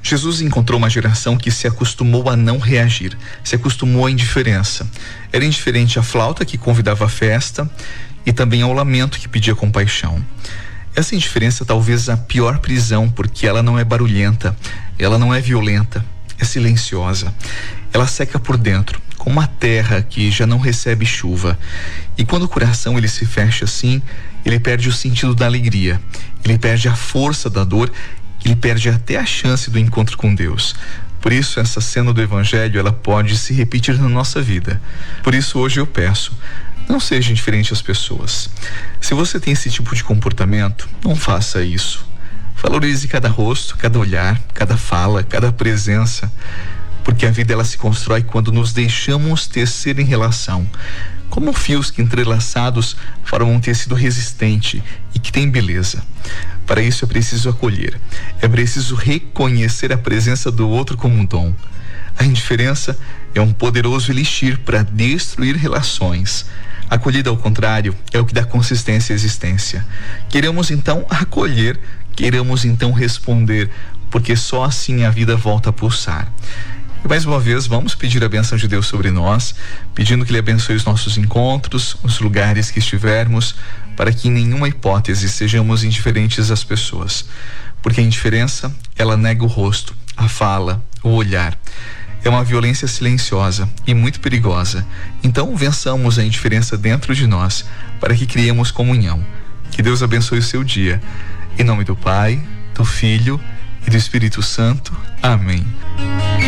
Jesus encontrou uma geração que se acostumou a não reagir, se acostumou à indiferença. Era indiferente à flauta que convidava à festa e também ao lamento que pedia compaixão. Essa indiferença é talvez a pior prisão, porque ela não é barulhenta, ela não é violenta, é silenciosa. Ela seca por dentro, como a terra que já não recebe chuva. E quando o coração ele se fecha assim, ele perde o sentido da alegria, ele perde a força da dor, ele perde até a chance do encontro com Deus. Por isso essa cena do Evangelho ela pode se repetir na nossa vida. Por isso hoje eu peço, não seja indiferente às pessoas. Se você tem esse tipo de comportamento, não faça isso. Valorize cada rosto, cada olhar, cada fala, cada presença, porque a vida ela se constrói quando nos deixamos tecer em relação, como fios que entrelaçados formam um tecido resistente e que tem beleza. Para isso é preciso acolher, é preciso reconhecer a presença do outro como um dom. A indiferença é um poderoso elixir para destruir relações. A acolhida, ao contrário, é o que dá consistência à existência. Queremos então acolher, queremos então responder, porque só assim a vida volta a pulsar. E mais uma vez, vamos pedir a bênção de Deus sobre nós, pedindo que Ele abençoe os nossos encontros, os lugares que estivermos, para que em nenhuma hipótese sejamos indiferentes às pessoas. Porque a indiferença, ela nega o rosto, a fala, o olhar. É uma violência silenciosa e muito perigosa. Então, vençamos a indiferença dentro de nós, para que criemos comunhão. Que Deus abençoe o seu dia. Em nome do Pai, do Filho e do Espírito Santo. Amém.